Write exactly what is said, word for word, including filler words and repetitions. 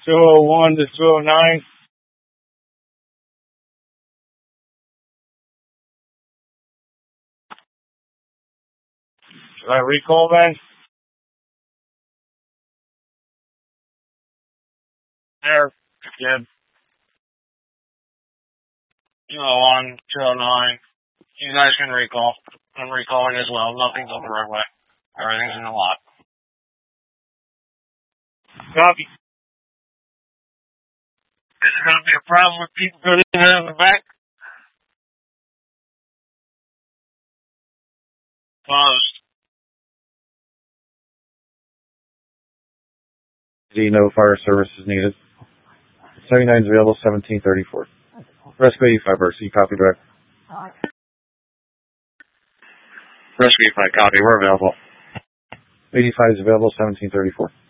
two oh one to two oh nine. Should I recall then? There, yeah. two oh one, two oh nine. You guys can recall. I'm recalling as well. Nothing's on the roadway. Everything's in the lot. Copy. Is there going to be a problem with people going in and out of the back? Closed. No fire service is needed. seventy-nine is available, seventeen thirty-four. Rescue eighty-five, Bercy. Copy, direct. Rescue eighty-five, copy. We're available. eighty-five is available, seventeen thirty-four.